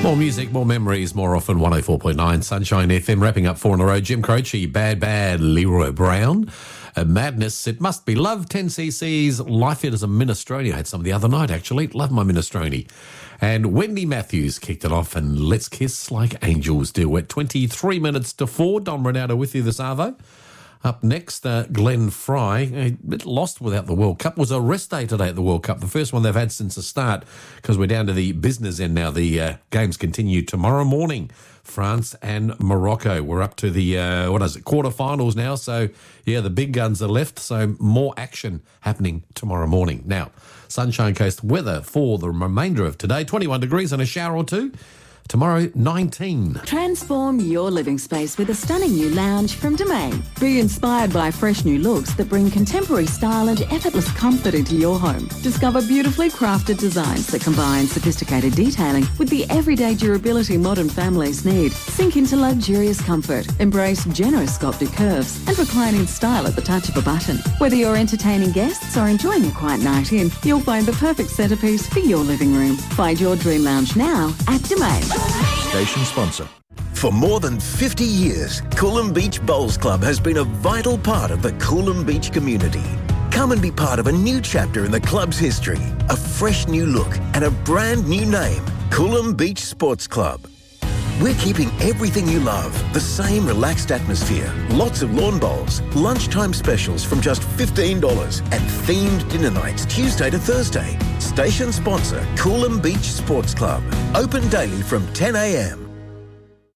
More music, more memories, more often 104.9 Sunshine FM. Wrapping up 4 in a row. Jim Croce, Bad, Leroy Brown. Madness, It Must Be Love, 10cc's Life It as a Minestrone. I had some the other night, actually. Love my minestrone. And Wendy Matthews kicked it off, and Let's Kiss Like Angels Do. At 23 minutes to 4, Don Ronaldo with you this Arvo. Up next, Glenn Fry, a bit lost without the World Cup. Was a rest day today at the World Cup, the first one they've had since the start, because we're down to the business end now. The games continue tomorrow morning. France and Morocco. We're up to the, quarterfinals now. So, yeah, the big guns are left. So more action happening tomorrow morning. Now, Sunshine Coast weather for the remainder of today. 21 degrees and a shower or two. Tomorrow, 19. Transform your living space with a stunning new lounge from Domain. Be inspired by fresh new looks that bring contemporary style and effortless comfort into your home. Discover beautifully crafted designs that combine sophisticated detailing with the everyday durability modern families need. Sink into luxurious comfort. Embrace generous sculpted curves and reclining style at the touch of a button. Whether you're entertaining guests or enjoying a quiet night in, you'll find the perfect centerpiece for your living room. Find your dream lounge now at Domain. Station sponsor. For more than 50 years, Coolum Beach Bowls Club has been a vital part of the Coolum Beach community. Come and be part of a new chapter in the club's history, a fresh new look and a brand new name, Coolum Beach Sports Club. We're keeping everything you love, the same relaxed atmosphere, lots of lawn bowls, lunchtime specials from just $15 and themed dinner nights Tuesday to Thursday. Station sponsor, Coolum Beach Sports Club. Open daily from 10 a.m.